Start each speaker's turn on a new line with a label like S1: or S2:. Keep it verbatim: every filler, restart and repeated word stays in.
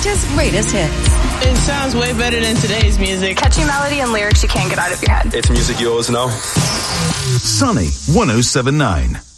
S1: America's greatest hits.
S2: It sounds way better than today's music.
S3: Catchy melody and lyrics you can't get out of your head.
S4: It's music you always know.
S5: Sunny one oh seven point nine.